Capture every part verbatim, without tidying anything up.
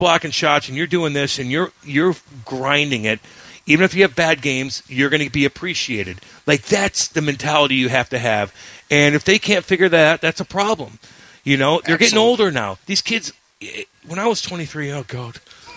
blocking shots and you're doing this and you're you're grinding it, even if you have bad games, you're going to be appreciated. Like, that's the mentality you have to have. And if they can't figure that out, that's a problem. You know, they're Absolutely. getting older now. These kids, when I was twenty-three, oh, God.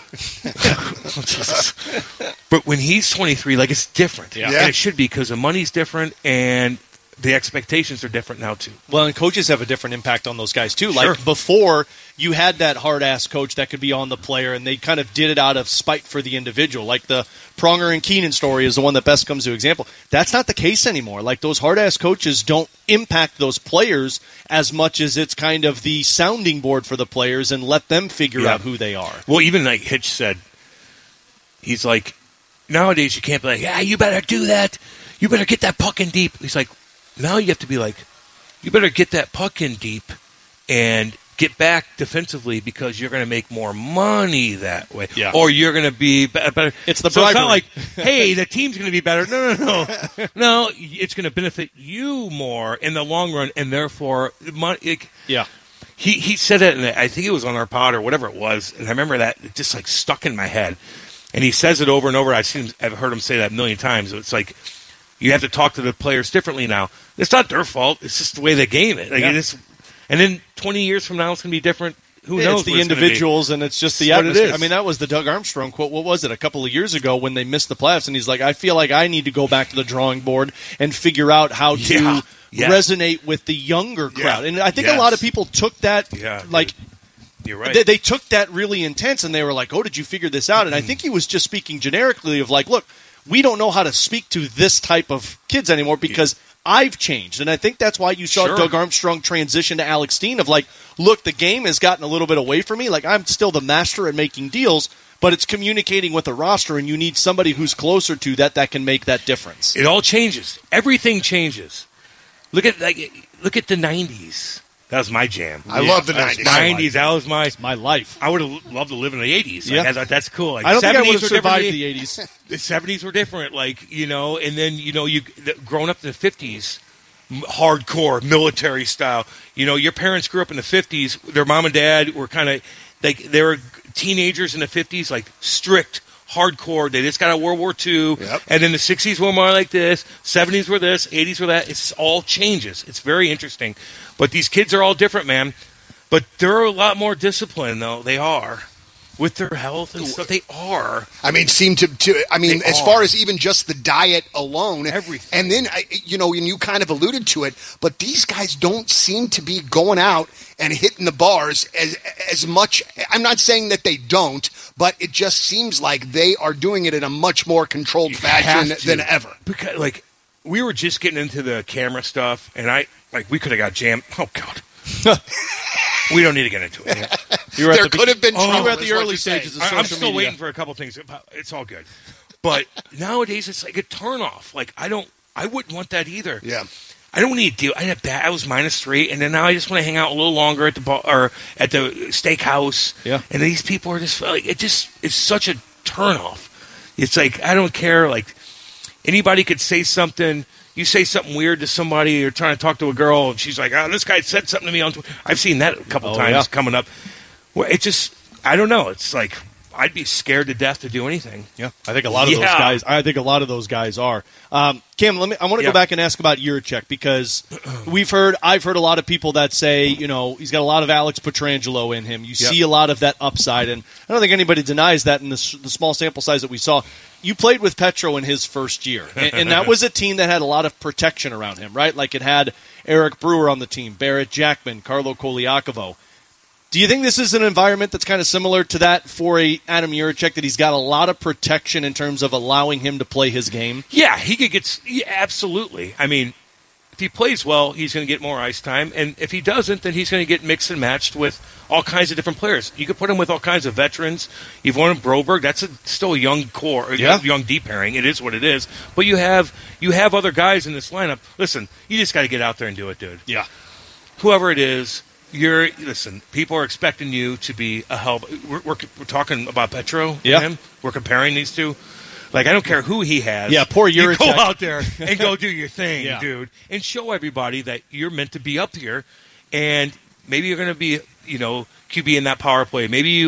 Oh, Jesus. But when he's twenty-three, like, it's different. Yeah. And it should be, because the money's different and the expectations are different now, too. Well, and coaches have a different impact on those guys, too. Sure. Like, before, you had that hard-ass coach that could be on the player, and they kind of did it out of spite for the individual. Like, the Pronger and Keenan story is the one that best comes to example. That's not the case anymore. Like, those hard-ass coaches don't impact those players as much as it's kind of the sounding board for the players and let them figure Yeah. out who they are. Well, even like Hitch said, he's like, nowadays you can't be like, yeah, you better do that. You better get that puck in deep. He's like, now you have to be like, you better get that puck in deep and get back defensively because you're going to make more money that way. Yeah. Or you're going to be be- better. It's the so it's not bribery. like, hey, the team's going to be better. No, no, no. No, it's going to benefit you more in the long run, and therefore, money. It, Yeah. he he said it, and I think it was on our pod or whatever it was, and I remember that it just like stuck in my head. And he says it over and over. I've seen, I've heard him say that a million times. It's like you have to talk to the players differently now. It's not their fault. It's just the way they game it. Like Yeah. it is, and then twenty years from now, it's going to be different. Who Yeah, knows? it's the what it's gonna be. individuals, and it's just the It's what it atmosphere. is. I mean, that was the Doug Armstrong quote. What was it, a couple of years ago when they missed the playoffs? And he's like, I feel like I need to go back to the drawing board and figure out how to Yeah. Yes. resonate with the younger crowd. Yeah. And I think Yes. a lot of people took that, Yeah, like, You're right. they, they took that really intense, and they were like, oh, did you figure this out? And I think he was just speaking generically of like, look, we don't know how to speak to this type of kids anymore because I've changed. And I think that's why you saw Sure. Doug Armstrong transition to Alex Steen of like, look, the game has gotten a little bit away from me. Like, I'm still the master at making deals, but it's communicating with the roster, and you need somebody who's closer to that that can make that difference. It all changes. Everything changes. Look at like look at the nineties. That was my jam. I Yeah, love the that's nineties. my nineties. That was my. My life. I would have loved to live in the eighties. Yeah. Like, I thought that's cool. Like, I don't think I would have seventies were survived different. the eighties. The seventies were different, like, you know, and then, you know, you the, growing up in the fifties, m- hardcore military style. You know, your parents grew up in the fifties. Their mom and dad were kind of like they were teenagers in the fifties, like strict, hardcore. They just got out of World War Two, Yep. and then the sixties were more like this, seventies were this, eighties were that. It's all changes. It's very interesting, but these kids are all different, man. But they're a lot more disciplined, though. They are. With their health and stuff, they are. I mean, seem to, to I mean, They as are. far as even just the diet alone, Everything. and then I- you know, and you kind of alluded to it, but these guys don't seem to be going out and hitting the bars as as much. I'm not saying that they don't, but it just seems like they are doing it in a much more controlled You fashion have to. than ever. Because, like, we were just getting into the camera stuff, and I, like, we could have got jammed. Oh, God. We don't need to get into it. You were at There the could have been Oh, trouble. you were at the is what early you're saying. stages of I, social I'm still media. waiting for a couple things. It's all good. But nowadays, it's like a turnoff. Like, I don't, I wouldn't want that either. Yeah. I don't need to deal. I had bad. I was minus three, and then now I just want to hang out a little longer at the bar or at the steakhouse. Yeah. And these people are just like it. Just it's such a turnoff. It's like I don't care. Like anybody could say something. You say something weird to somebody. You're trying to talk to a girl, and she's like, "Oh, this guy said something to me on." Twitter. I've seen that a couple Oh, times yeah. coming up. Well, it just I don't know. It's like I'd be scared to death to do anything. Yeah, I think a lot of those Yeah. guys. I think a lot of those guys are. Um, Kim, let me. I want to Yeah. go back and ask about Yurchek because we've heard. I've heard a lot of people that say, you know, he's got a lot of Alex Petrangelo in him. You Yep. see a lot of that upside, and I don't think anybody denies that in the, s- the small sample size that we saw. You played with Petro in his first year, and, and that was a team that had a lot of protection around him, right? Like it had Eric Brewer on the team, Barrett Jackman, Carlo Koliakovo. Do you think this is an environment that's kind of similar to that for a Adam Yurchek, that he's got a lot of protection in terms of allowing him to play his game? Yeah, he could get yeah, absolutely. I mean, if he plays well, he's going to get more ice time, and if he doesn't, then he's going to get mixed and matched with all kinds of different players. You could put him with all kinds of veterans. You've won Broberg. That's a, still a young core, a Yeah. young deep pairing. It is what it is. But you have you have other guys in this lineup. Listen, you just got to get out there and do it, dude. Yeah. Whoever it is. You're listen. People are expecting you to be a help. We're, we're, we're talking about Petro. Yeah. And him. We're comparing these two. Like I don't care who he has. Yeah, poor You go Yurchek. out there and go do your thing, Yeah. dude, and show everybody that you're meant to be up here. And maybe you're going to be, you know, Q B in that power play. Maybe you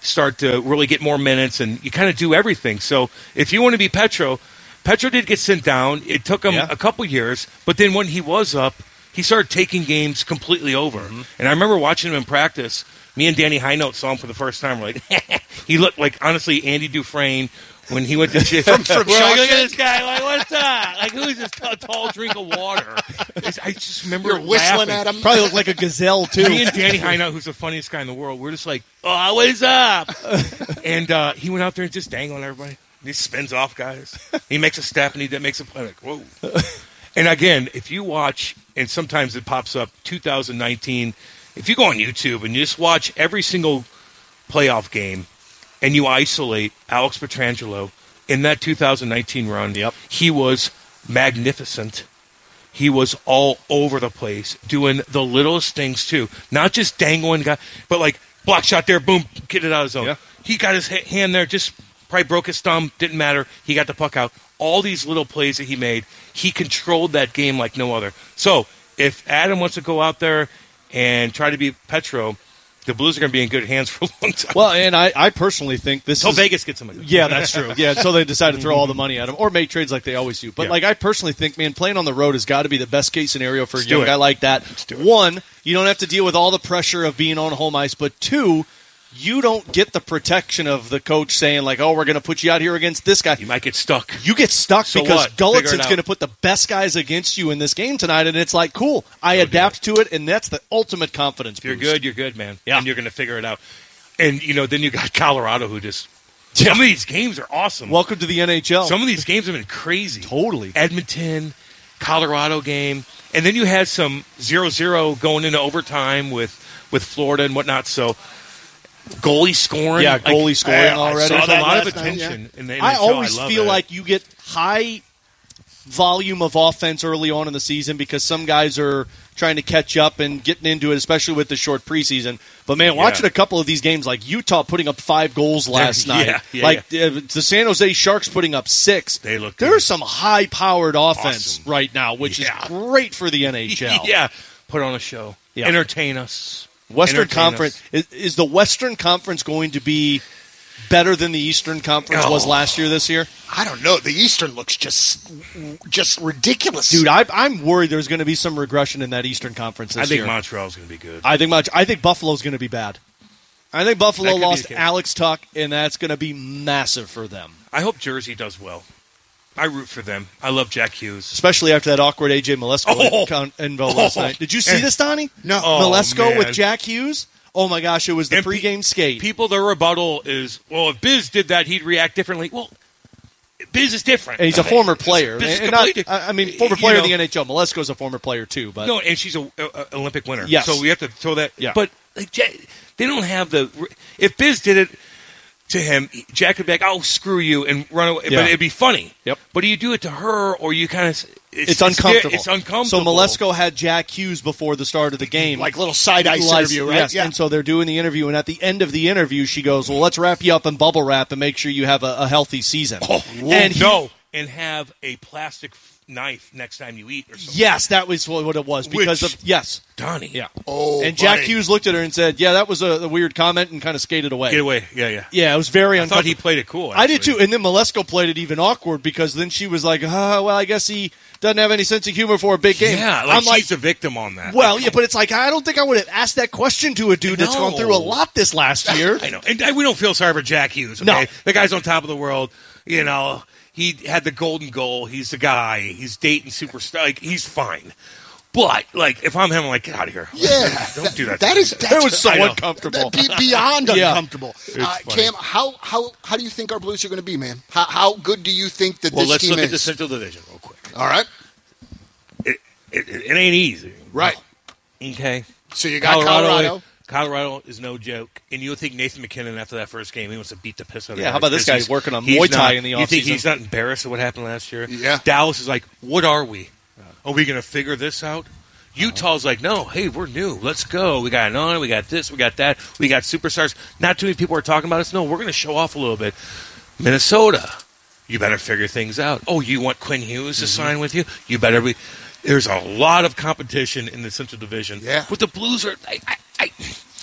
start to really get more minutes, and you kind of do everything. So if you want to be Petro, Petro did get sent down. It took him Yeah. a couple years, but then when he was up, he started taking games completely over. Mm-hmm. And I remember watching him in practice. Me and Danny Highnote saw him for the first time. We're like, he looked like, honestly, Andy Dufresne when he went to gym. From- from We're like, look Shawshank? at this guy. Like, what's that? Like, who is this t- tall drink of water? It's- I just remember You're whistling laughing. at him. Probably look like a gazelle, too. Me and Danny Highnote, who's the funniest guy in the world, we're just like, oh, what's up? And uh, he went out there and just dangling everybody. He spins off guys. He makes a step and he makes a play. Like, whoa. And again, if you watch, and sometimes it pops up, two thousand nineteen, if you go on YouTube and you just watch every single playoff game and you isolate Alex Pietrangelo in that two thousand nineteen run, Yep. he was magnificent. He was all over the place, doing the littlest things too. Not just dangling guy, but like block shot there, boom, get it out of zone. Yeah. He got his ha- hand there, just probably broke his thumb, didn't matter. He got the puck out. All these little plays that he made, he controlled that game like no other. So if Adam wants to go out there and try to be Petro, the Blues are going to be in good hands for a long time. Well, and I, I personally think this Until is... Vegas gets him. Yeah, that's true. Yeah, until they decide to throw all the money at him or make trades like they always do. But, Yeah. like, I personally think, man, playing on the road has got to be the best-case scenario for Let's a young do it. guy like that. do it. One, you don't have to deal with all the pressure of being on home ice. But, two, you don't get the protection of the coach saying, like, oh, we're going to put you out here against this guy. You might get stuck. You get stuck So because what? Figure it Gullickson's out. going to put the best guys against you in this game tonight, and it's like, cool, I Go do adapt to it, and that's the ultimate confidence If you're boost. good, you're good, man. Yeah. And you're going to figure it out. And, you know, then you got Colorado who just... Some of these games are awesome. Welcome to the N H L. Some of these games have been crazy. Totally. Edmonton, Colorado game. And then you had some zero zero going into overtime with, with Florida and whatnot. So goalie scoring. Yeah, like, goalie scoring I- I already. saw There's a that lot of last night, attention in the N H L. I always love feel it. like you get high volume of offense early on in the season because some guys are trying to catch up and getting into it, especially with the short preseason. But, man, watching Yeah. a couple of these games, like Utah putting up five goals last Yeah, night, yeah, yeah, like Uh, the San Jose Sharks putting up six. They look There's good. some high-powered offense Awesome. right now, which Yeah. is great for the N H L. yeah, put on a show. Yeah. Entertain us. Western Entertain Conference us. is, is the Western Conference going to be better than the Eastern Conference was Oh. last year this year? I don't know. The Eastern looks just just ridiculous. Dude, I, I'm worried there's going to be some regression in that Eastern Conference this I think year. Montreal's going to be good. I think much. I think Buffalo's going to be bad. I think Buffalo That could be lost the case. Alex Tuck, and that's going to be massive for them, I hope Jersey does well. I root for them. I love Jack Hughes. especially after that awkward A J Malesko Oh. con- invo last Oh. night. Did you see this, Donnie? No. Oh, Malesko man. with Jack Hughes. Oh my gosh, it was the And pe- pregame skate. People, their rebuttal is, well, if Biz did that, he'd react differently. Well, Biz is different. and he's a former player. Biz is and not, completely- I I mean, former you player in know. the N H L. Malesko's a former player too, but No, and she's a, a, a Olympic winner. Yes. So we have to throw that. Yeah. But like, Jack, they don't have the. If Biz did it to him, Jack would be like, "Oh, screw you," and run away. Yeah. But it'd be funny. Yep. But do you do it to her, or you kind of? It's, it's uncomfortable. It's, uncomfortable. So Malesko had Jack Hughes before the start of the game. like little side ice Like- interview, right? Yes, and so they're doing the interview, and at the end of the interview, she goes, "Well, let's wrap you up in bubble wrap and make sure you have a, a healthy season." Oh, and he- no, and have a plastic f- knife next time you eat or something. yes, that was what what it was because Which- of yes, Donnie. yeah. Oh, and Jack buddy. Hughes looked at her and said, "Yeah, that was a, a weird comment," and kind of skated away. Get away. Yeah, yeah. Yeah, it was very I thought uncomfortable. he played it cool. I did actually. too, and then Malesko played it even awkward because then she was like, "Oh, well, I guess he doesn't have any sense of humor for a big game." Yeah, like I'm like, she's a victim on that. well, yeah, but it's like I don't think I would have asked that question to a dude that's No. gone through a lot this last year. I know, and I, we don't feel sorry for Jack Hughes. Okay? No. The guy's on top of the world. You know, he had the golden goal. He's the guy. He's dating superstar. Like, he's fine. But like, if I'm him, I'm like, get out of here. Yeah, don't do that. That is that's, It was so I know. uncomfortable. That'd be beyond Yeah. uncomfortable. Uh, funny. Cam, how how how do you think our Blues are going to be, man? How how good do you think that Well, this let's team look is? at the Central Division real quick. All right, It, it, it ain't easy. right. Okay. So you got Colorado. Colorado is no joke, and you'll think Nathan McKinnon after that first game he wants to beat the piss out of Yeah, the how about this guy because he's- working on he's Muay Thai not- in the You think offseason? he's not embarrassed of what happened last year? Yeah. Dallas is like, what are we? Are we going to figure this out? Utah's like, no, hey, we're new. Let's go. We got an on, we got this, we got that, we got superstars. Not too many people are talking about us. No, we're going to show off a little bit. Minnesota, you better figure things out. Oh, you want Quinn Hughes to sign with you? You better be. There's a lot of competition in the Central Division. Yeah. But the Blues are. I, I, I,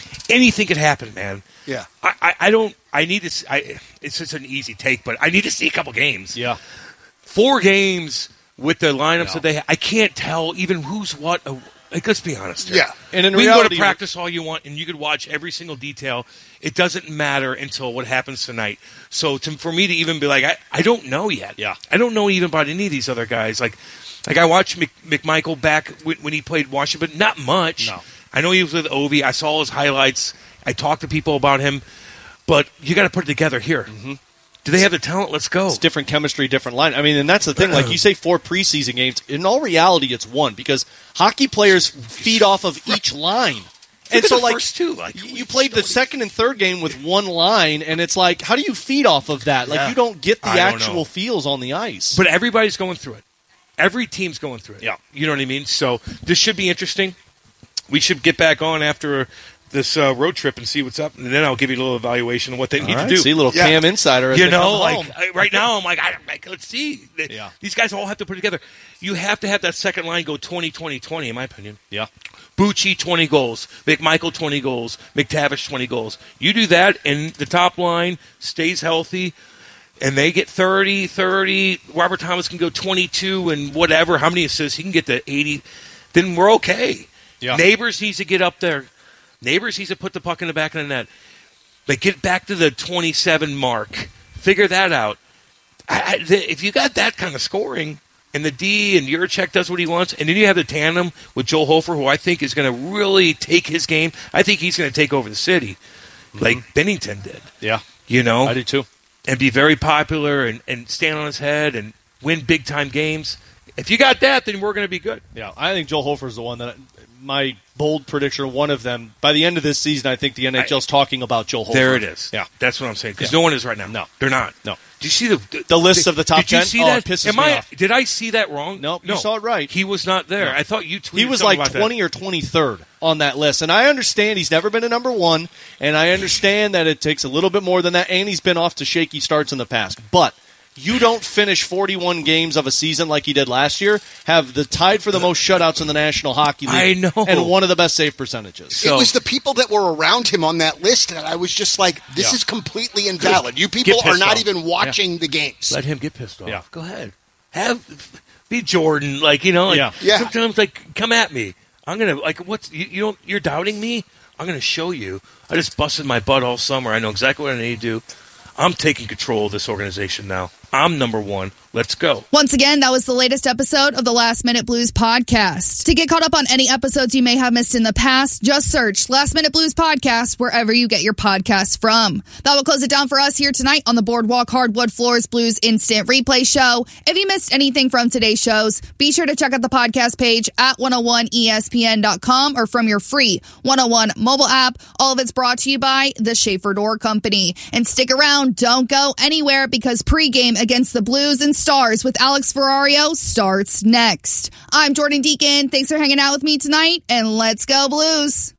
anything could happen, man. Yeah. I, I, I don't. I need to. See, I, it's just an easy take, but I need to see a couple games. Yeah. Four games with the lineups No. that they have. I can't tell even who's what. Uh, like, let's be honest here. Yeah. And in we reality, can go to practice all you want, and you could watch every single detail. It doesn't matter until what happens tonight. So to, for me to even be like, I, I don't know yet. Yeah. I don't know even about any of these other guys. Like, like I watched Mc, McMichael back when, when he played Washington, but not much. No. I know he was with Ovi. I saw his highlights. I talked to people about him. But you got to put it together here. Mm-hmm. Do they have the talent? Let's go. It's different chemistry, different line. I mean, and that's the thing. Like you say, four preseason games. In all reality, it's one because hockey players feed off of each line. And Look so, at the like, first two, like, you played the second and third game with one line, and it's like, how do you feed off of that? Like, Yeah. you don't get the I don't actual know. feels on the ice. But everybody's going through it. Every team's going through it. Yeah. You know what I mean? So this should be interesting. We should get back on after this uh, road trip and see what's up, and then I'll give you a little evaluation of what they need All right, to do. see a little Yeah. Cam Insider. As You they know, come like home. I, right now, I'm like, I, like, let's see. The- Yeah. These guys all have to put it together. You have to have that second line go twenty twenty twenty, in my opinion. yeah. Bucci, twenty goals. McMichael, twenty goals. McTavish, twenty goals. You do that, and the top line stays healthy, and they get thirty, thirty. Robert Thomas can go twenty-two and whatever. How many assists? He can get to eighty. Then we're okay. Yeah. Neighbors needs to get up there. Neighbors needs to put the puck in the back of the net. Like, get back to the twenty-seven mark. Figure that out. I, I, the, if you got that kind of scoring, and the D and Juracek does what he wants, and then you have the tandem with Joel Hofer, who I think is going to really take his game. I think he's going to take over the city, Mm-hmm. like Bennington did. Yeah. You know, I do too. and be very popular and, and stand on his head and win big time games. If you got that, then we're going to be good. Yeah, I think Joel Hofer is the one that my bold prediction. One of them by the end of this season, I think the N H L's talking about Joel Hofer. There it is. Yeah, That's what I'm saying. Because Yeah. no one is right now. No. They're not. No. Did you see the The list of the top did you ten? see Oh, that? it pisses Am me I, off. Did I see that wrong? Nope, you no. saw it right. He was not there. No. I thought you tweeted He was something like about twenty that. or twenty-third on that list, and I understand he's never been a number one, and I understand that it takes a little bit more than that, and he's been off to shaky starts in the past, but you don't finish forty-one games of a season like he did last year, have the tied for the most shutouts in the National Hockey League, I know. and one of the best save percentages. So- it was the people that were around him on that list that I was just like, this Yeah. is completely invalid. You people Get are pissed not off. even watching the games. Let him get pissed off. Yeah. Go ahead. Have be Jordan. Like, you know, like, Yeah. Yeah. sometimes like come at me. I'm gonna like what's you, you don't you're doubting me? I'm gonna show you. I just busted my butt all summer. I know exactly what I need to do. I'm taking control of this organization now. I'm number one. Let's go. Once again, that was the latest episode of the Last Minute Blues podcast. To get caught up on any episodes you may have missed in the past, just search Last Minute Blues podcast wherever you get your podcasts from. That will close it down for us here tonight on the Boardwalk Hardwood Floors Blues Instant Replay Show. If you missed anything from today's shows, be sure to check out the podcast page at one oh one E S P N dot com or from your free one oh one mobile app. All of it's brought to you by the Schaefer Door Company. And stick around, don't go anywhere, because pregame against the Blues and Stars with Alex Ferrario starts next. I'm Jordan Deacon. Thanks for hanging out with me tonight, and let's go Blues.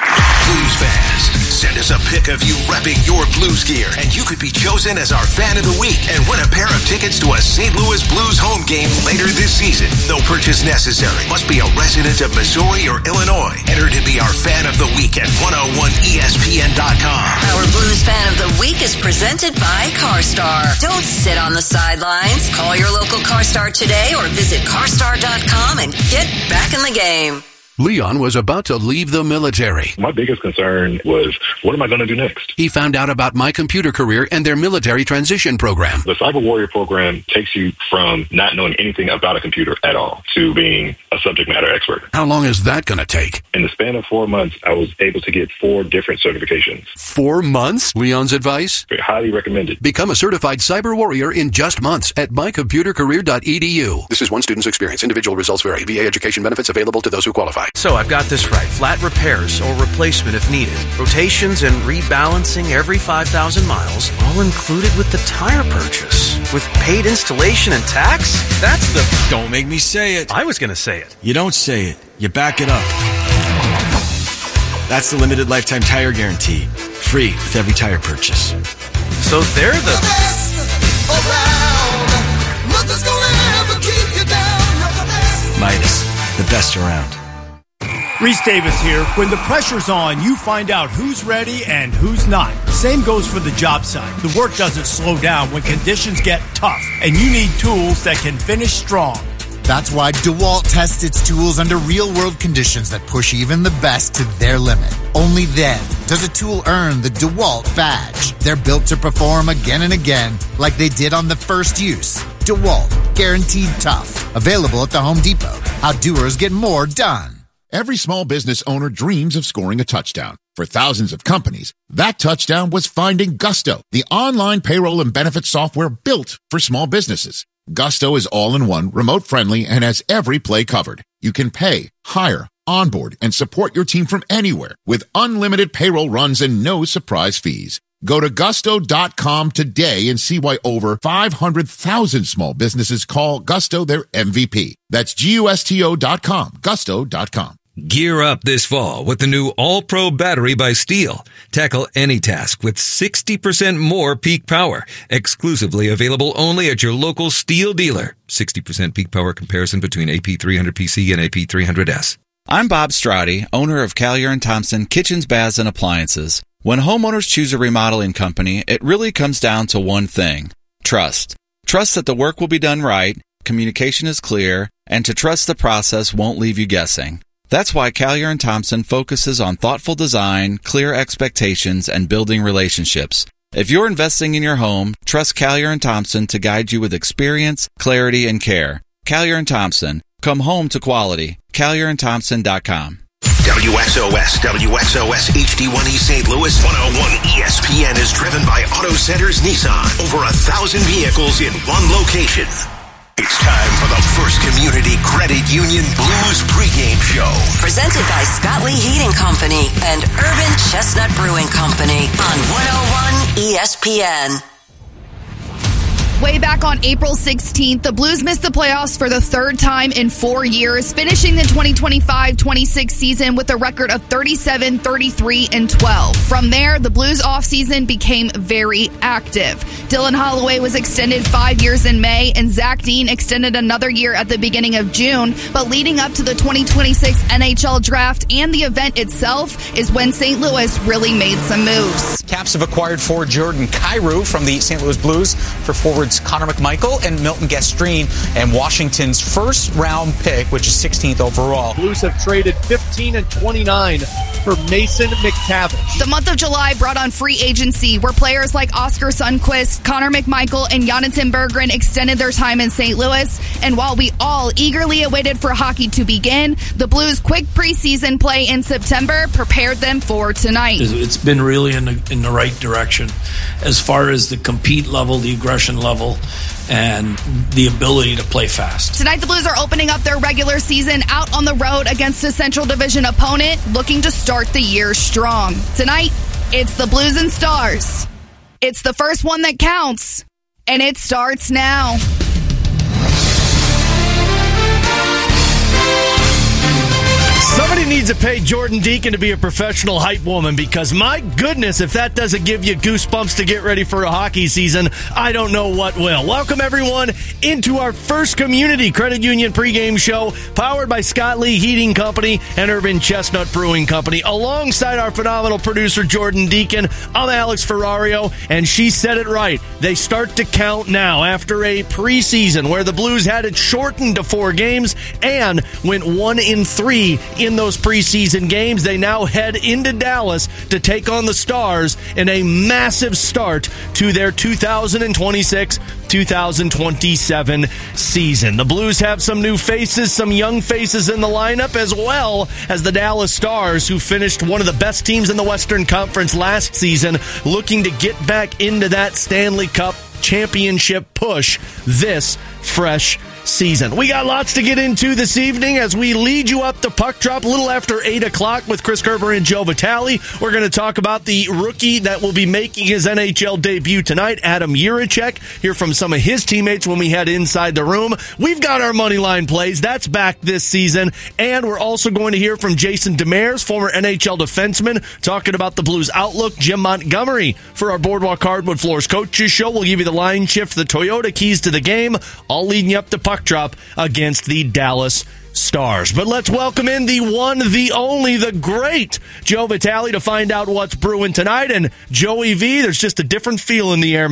Blues fans, send us a pic of you repping your Blues gear, and you could be chosen as our fan of the week and win a pair of tickets to a Saint Louis Blues home game later this season. No purchase necessary. Must be a resident of Missouri or Illinois. Enter to be our fan of the week at one oh one E S P N dot com. Our Blues Fan of the Week is presented by CarStar. Don't sit on the sidelines. Call your local CarStar today or visit car star dot com and get back in the game. Leon was about to leave the military. My biggest concern was, what am I going to do next? He found out about My Computer Career and their military transition program. The Cyber Warrior program takes you from not knowing anything about a computer at all to being a subject matter expert. How long is that going to take? In the span of four months, I was able to get four different certifications. Four months? Leon's advice? Highly recommended. Become a certified cyber warrior in just months at my computer career dot e d u. This is one student's experience. Individual results vary. V A education benefits available to those who qualify. So I've got this right. Flat repairs or replacement if needed. Rotations and rebalancing every five thousand miles, all included with the tire purchase. With paid installation and tax? That's the... Don't make me say it. I was going to say it. You don't say it. You back it up. That's the limited lifetime tire guarantee. Free with every tire purchase. So they're the... the best around. Nothing's gonna ever keep you down. You're the best. Midas, the best around. Reese Davis here. When the pressure's on, you find out who's ready and who's not. Same goes for the job site. The work doesn't slow down when conditions get tough, and you need tools that can finish strong. That's why DeWalt tests its tools under real-world conditions that push even the best to their limit. Only then does a tool earn the DeWalt badge. They're built to perform again and again like they did on the first use. DeWalt, guaranteed tough. Available at the Home Depot. How doers get more done. Every small business owner dreams of scoring a touchdown. For thousands of companies, that touchdown was finding Gusto, the online payroll and benefits software built for small businesses. Gusto is all-in-one, remote-friendly, and has every play covered. You can pay, hire, onboard, and support your team from anywhere with unlimited payroll runs and no surprise fees. Go to gusto dot com today and see why over five hundred thousand small businesses call Gusto their M V P. That's G U S T O dot com, gusto dot com. Gear up this fall with the new All-Pro battery by Steel. Tackle any task with sixty percent more peak power. Exclusively available only at your local Steel dealer. sixty percent peak power comparison between A P three hundred P C and A P three hundred S. I'm Bob Strati, owner of Callier and Thompson Kitchens, Baths, and Appliances. When homeowners choose a remodeling company, it really comes down to one thing: trust. Trust that the work will be done right, communication is clear, and to trust the process won't leave you guessing. That's why Callier and Thompson focuses on thoughtful design, clear expectations, and building relationships. If you're investing in your home, trust Callier and Thompson to guide you with experience, clarity, and care. Callier and Thompson. Come home to quality. Callier and Thompson dot com. W X O S, W X O S H D one E Saint Louis, one oh one E S P N is driven by Auto Centers Nissan. Over a thousand vehicles in one location. It's time for the First Community Credit Union Blues pregame show. Presented by Scott Lee Heating Company and Urban Chestnut Brewing Company on one oh one E S P N. Way back on April sixteenth, the Blues missed the playoffs for the third time in four years, finishing the twenty twenty-five twenty-six season with a record of thirty-seven, thirty-three, and twelve. From there, the Blues offseason became very active. Dylan Holloway was extended five years in May, and Zach Dean extended another year at the beginning of June. But leading up to the twenty twenty-six N H L draft and the event itself is when Saint Louis really made some moves. Caps have acquired forward Jordan Kyrou from the Saint Louis Blues for forwards Connor McMichael and Milton Gastrine, and Washington's first round pick, which is sixteenth overall. Blues have traded fifteen and twenty-nine for Mason McTavish. The month of July brought on free agency, where players like Oscar Sundqvist, Connor McMichael, and Jonathan Berggren extended their time in Saint Louis. And while we all eagerly awaited for hockey to begin, the Blues' quick preseason play in September prepared them for tonight. It's been really in the, in the right direction as far as the compete level, the aggression level, and the ability to play fast. Tonight, the Blues are opening up their regular season out on the road against a Central Division opponent looking to start the year strong. Tonight, it's the Blues and Stars. It's the first one that counts, and it starts now. Somebody needs to pay Jordan Deacon to be a professional hype woman, because my goodness, if that doesn't give you goosebumps to get ready for a hockey season, I don't know what will. Welcome, everyone, into our First Community Credit Union pregame show, powered by Scott Lee Heating Company and Urban Chestnut Brewing Company. Alongside our phenomenal producer, Jordan Deacon, I'm Alex Ferrario, and she said it right. They start to count now after a preseason where the Blues had it shortened to four games and went one in three in those preseason games. They now head into Dallas to take on the Stars in a massive start to their two thousand twenty-six two thousand twenty-seven season. The Blues have some new faces, some young faces in the lineup, as well as the Dallas Stars, who finished one of the best teams in the Western Conference last season, looking to get back into that Stanley Cup championship push this fresh season. We got lots to get into this evening as we lead you up to puck drop a little after eight o'clock with Chris Kerber and Joe Vitale. We're going to talk about the rookie that will be making his N H L debut tonight, Adam Jiricek. Hear from some of his teammates when we head inside the room. We've got our money line plays. That's back this season. And we're also going to hear from Jason Demers, former N H L defenseman, talking about the Blues outlook. Jim Montgomery for our Boardwalk Hardwood Floors Coaches Show. We'll give you the line shift, the Toyota keys to the game, all leading you up to puck puck drop against the Dallas Stars. But let's welcome in the one, the only, the great Joe Vitale to find out what's brewing tonight. And Joey V, there's just a different feel in the air.